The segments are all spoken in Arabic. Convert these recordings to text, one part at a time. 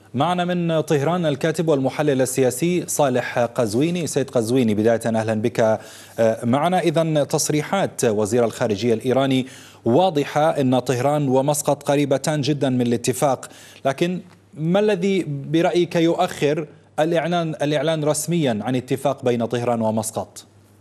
معنا من طهران الكاتب والمحلل السياسي صالح قزويني. سيد قزويني، بداية أهلا بك معنا. إذن تصريحات وزير الخارجية الإيراني واضحة أن طهران ومسقط قريبتان جدا من الاتفاق، لكن ما الذي برأيك يؤخر الإعلان رسميا عن اتفاق بين طهران ومسقط؟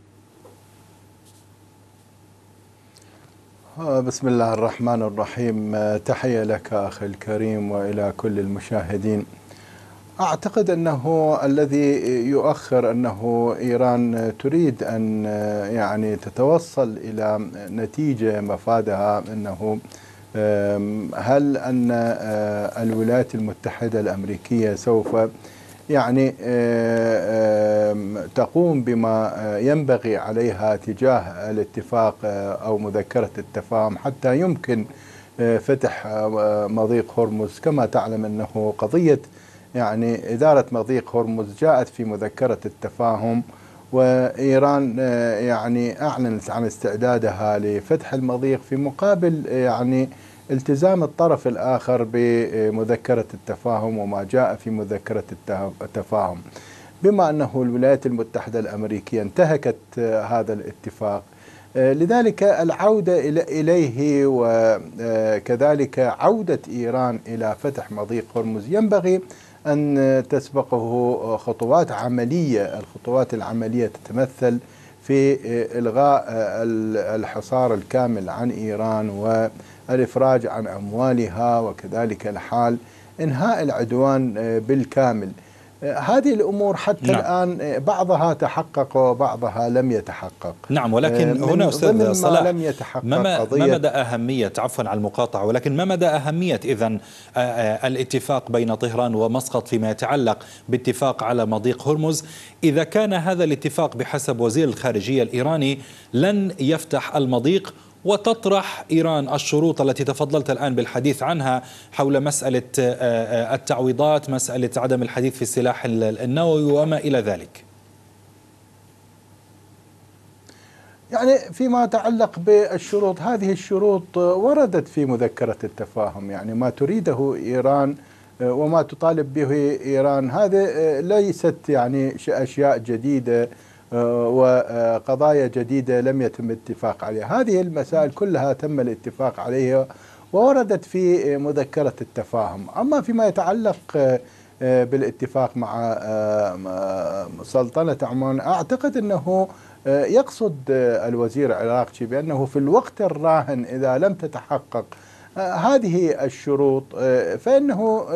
بسم الله الرحمن الرحيم. تحية لك أخي الكريم وإلى كل المشاهدين. أعتقد أنه الذي يؤخر أنه إيران تريد أن تتوصل إلى نتيجة مفادها أنه هل أن الولايات المتحدة الأمريكية سوف تقوم بما ينبغي عليها تجاه الاتفاق أو مذكرة التفاهم حتى يمكن فتح مضيق هرمز. كما تعلم أنه قضية إدارة مضيق هرمز جاءت في مذكرة التفاهم، وإيران أعلنت عن استعدادها لفتح المضيق في مقابل التزام الطرف الآخر بمذكرة التفاهم وما جاء في مذكرة التفاهم. بما أنه الولايات المتحدة الأمريكية انتهكت هذا الاتفاق، لذلك العودة إليه وكذلك عودة إيران إلى فتح مضيق هرمز ينبغي أن تسبقه خطوات عملية. الخطوات العملية تتمثل في إلغاء الحصار الكامل عن إيران والإفراج عن أموالها، وكذلك الحال إنهاء العدوان بالكامل. هذه الأمور حتى الآن بعضها تحقق وبعضها لم يتحقق. نعم، ولكن هنا أستاذ صلاح لم يتحقق ما مدى أهمية، عفوا على المقاطعة، ولكن ما مدى أهمية إذن الاتفاق بين طهران ومسقط فيما يتعلق باتفاق على مضيق هرمز، إذا كان هذا الاتفاق بحسب وزير الخارجية الإيراني لن يفتح المضيق وتطرح إيران الشروط التي تفضلت الآن بالحديث عنها حول مسألة التعويضات، مسألة عدم الحديث في السلاح النووي وما إلى ذلك؟ فيما يتعلق بالشروط، هذه الشروط وردت في مذكرة التفاهم. ما تريده إيران وما تطالب به إيران هذا ليست أشياء جديدة وقضايا جديدة لم يتم الاتفاق عليها. هذه المسائل كلها تم الاتفاق عليها ووردت في مذكرة التفاهم. أما فيما يتعلق بالاتفاق مع سلطنة عمان، أعتقد أنه يقصد الوزير العراقي بأنه في الوقت الراهن إذا لم تتحقق هذه الشروط فإنه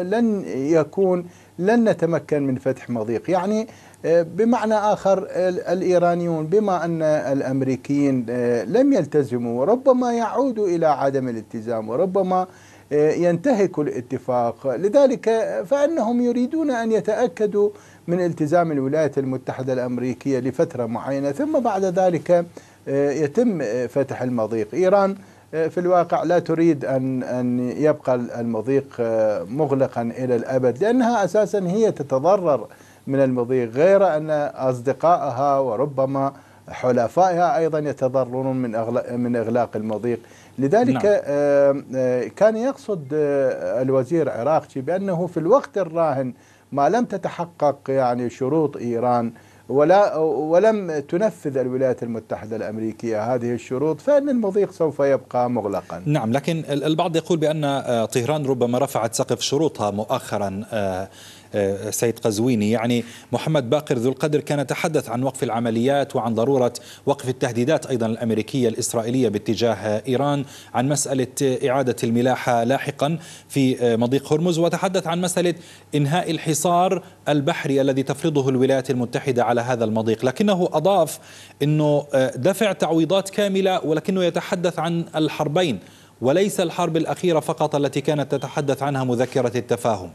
لن نتمكن من فتح مضيق. بمعنى آخر الإيرانيون بما أن الأمريكيين لم يلتزموا ربما يعودوا إلى عدم الالتزام وربما ينتهكوا الاتفاق، لذلك فإنهم يريدون أن يتأكدوا من التزام الولايات المتحدة الأمريكية لفترة معينة ثم بعد ذلك يتم فتح المضيق. إيران في الواقع لا تريد أن يبقى المضيق مغلقا إلى الأبد، لأنها أساسا هي تتضرر من المضيق، غير أن أصدقائها وربما حلفائها أيضا يتضررون من إغلاق المضيق. لذلك كان يقصد الوزير العراقي بأنه في الوقت الراهن ما لم تتحقق شروط إيران ولم تنفذ الولايات المتحدة الأمريكية هذه الشروط فإن المضيق سوف يبقى مغلقا. نعم، لكن البعض يقول بأن طهران ربما رفعت سقف شروطها مؤخرا. سيد قزويني، محمد باقر ذو القدر كان يتحدث عن وقف العمليات وعن ضرورة وقف التهديدات أيضا الأمريكية الإسرائيلية باتجاه إيران، عن مسألة إعادة الملاحة لاحقا في مضيق هرمز، وتحدث عن مسألة إنهاء الحصار البحري الذي تفرضه الولايات المتحدة على هذا المضيق، لكنه أضاف أنه دفع تعويضات كاملة، ولكنه يتحدث عن الحربين وليس الحرب الأخيرة فقط التي كانت تتحدث عنها مذكرة التفاهم.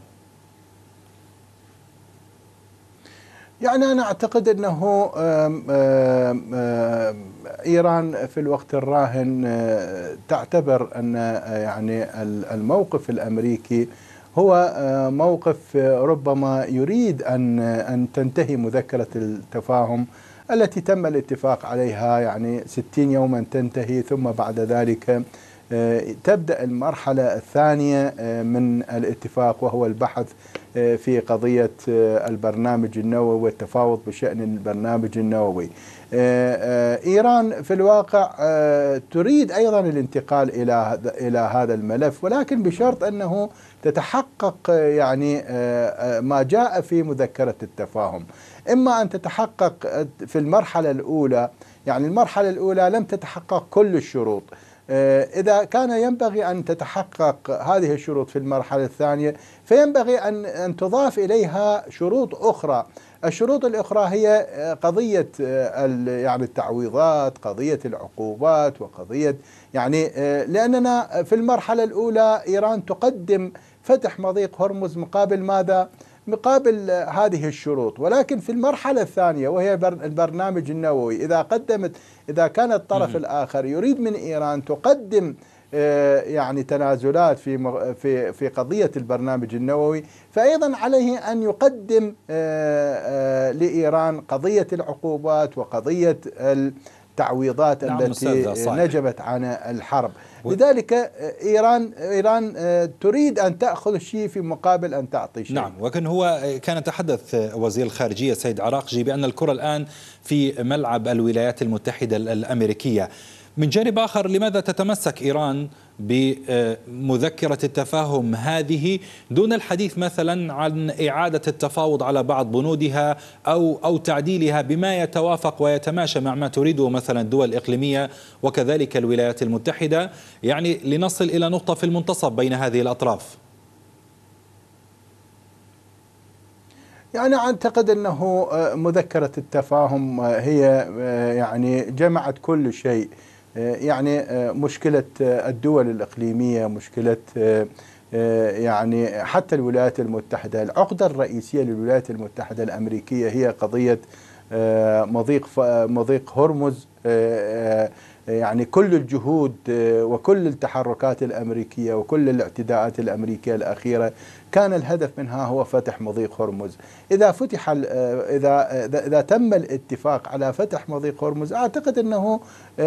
أنا أعتقد أنه إيران في الوقت الراهن تعتبر أن الموقف الأمريكي هو موقف ربما يريد أن تنتهي مذكرة التفاهم التي تم الاتفاق عليها 60 يوما تنتهي، ثم بعد ذلك تبدأ المرحلة الثانية من الاتفاق، وهو البحث في قضية البرنامج النووي والتفاوض بشأن البرنامج النووي. إيران في الواقع تريد أيضا الانتقال إلى هذا الملف، ولكن بشرط أنه تتحقق يعني ما جاء في مذكرة التفاهم. إما أن تتحقق في المرحلة الأولى، يعني المرحلة الأولى لم تتحقق كل الشروط، إذا كان ينبغي أن تتحقق هذه الشروط في المرحلة الثانية فينبغي أن تضاف إليها شروط أخرى. الشروط الأخرى هي قضية يعني التعويضات، قضية العقوبات، وقضية يعني لأننا في المرحلة الأولى إيران تقدم فتح مضيق هرمز مقابل ماذا؟ مقابل هذه الشروط. ولكن في المرحلة الثانية وهي البرنامج النووي، إذا كان الطرف الآخر يريد من إيران تقدم يعني تنازلات في قضية البرنامج النووي، فأيضا عليه أن يقدم لإيران قضية العقوبات وقضية التعويضات التي نجبت عن الحرب. لذلك إيران تريد أن تأخذ شيء في مقابل أن تعطي شيء. نعم، ولكن هو كان يتحدث وزير الخارجية سيد عراقجي بأن الكرة الآن في ملعب الولايات المتحدة الأمريكية. من جانب آخر، لماذا تتمسك إيران بمذكرة التفاهم هذه دون الحديث مثلا عن إعادة التفاوض على بعض بنودها أو تعديلها بما يتوافق ويتماشى مع ما تريده مثلا الدول الإقليمية وكذلك الولايات المتحدة، يعني لنصل إلى نقطة في المنتصف بين هذه الأطراف؟ يعني أعتقد أنه مذكرة التفاهم هي يعني جمعت كل شيء، يعني مشكلة الدول الإقليمية، مشكلة يعني حتى الولايات المتحدة. العقدة الرئيسية للولايات المتحدة الأمريكية هي قضية مضيق هرمز. يعني كل الجهود وكل التحركات الأمريكية وكل الاعتداءات الأمريكية الأخيرة كان الهدف منها هو فتح مضيق هرمز. إذا تم الاتفاق على فتح مضيق هرمز، أعتقد أنه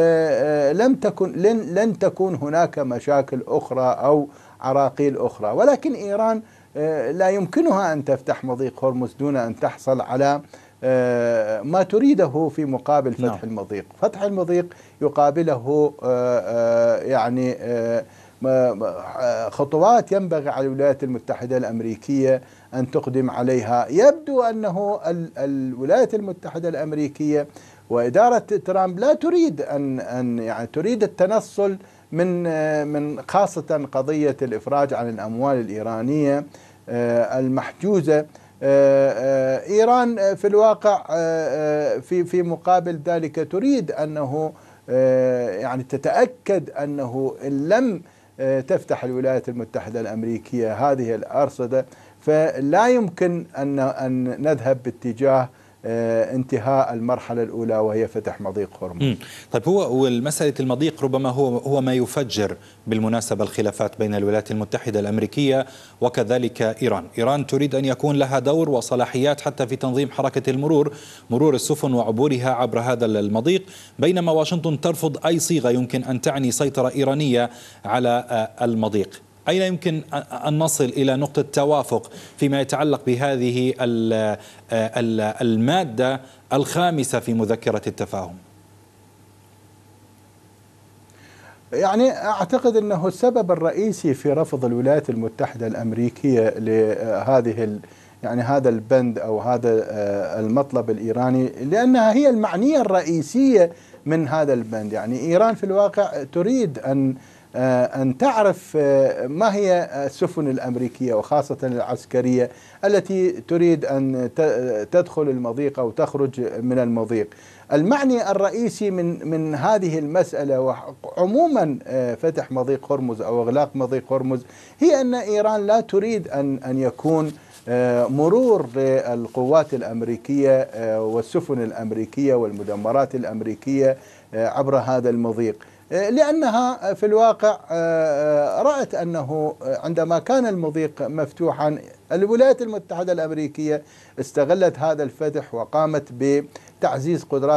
لن تكون هناك مشاكل أخرى أو عراقيل أخرى. ولكن إيران لا يمكنها أن تفتح مضيق هرمز دون أن تحصل على ما تريده في مقابل فتح المضيق. فتح المضيق يقابله يعني خطوات ينبغي على الولايات المتحدة الأمريكية أن تقدم عليها. يبدو أنه الولايات المتحدة الأمريكية وإدارة ترامب لا تريد أن يعني تريد التنصل من خاصة قضية الإفراج عن الأموال الإيرانية المحجوزة. إيران في الواقع في مقابل ذلك تريد أنه يعني تتأكد أنه إن لم تفتح الولايات المتحدة الأمريكية هذه الأرصدة فلا يمكن أن نذهب باتجاه انتهاء المرحلة الأولى وهي فتح مضيق هرمز. طيب، هو مسألة المضيق ربما هو ما يفجر بالمناسبة الخلافات بين الولايات المتحدة الأمريكية وكذلك إيران. إيران تريد أن يكون لها دور وصلاحيات حتى في تنظيم حركة مرور السفن وعبورها عبر هذا المضيق، بينما واشنطن ترفض أي صيغة يمكن أن تعني سيطرة إيرانية على المضيق. أين يمكن أن نصل إلى نقطة توافق فيما يتعلق بهذه المادة الخامسة في مذكرة التفاهم؟ يعني أعتقد أنه السبب الرئيسي في رفض الولايات المتحدة الأمريكية لهذه يعني هذا البند أو هذا المطلب الإيراني لأنها هي المعنية الرئيسية من هذا البند. يعني إيران في الواقع تريد أن تعرف ما هي السفن الأمريكية وخاصة العسكرية التي تريد أن تدخل المضيق أو تخرج من المضيق. المعني الرئيسي من هذه المسألة وعموما فتح مضيق هرمز أو إغلاق مضيق هرمز هي أن إيران لا تريد أن يكون مرور للقوات الأمريكية والسفن الأمريكية والمدمرات الأمريكية عبر هذا المضيق، لأنها في الواقع رأت أنه عندما كان المضيق مفتوحا الولايات المتحدة الأمريكية استغلت هذا الفتح وقامت بتعزيز قدرات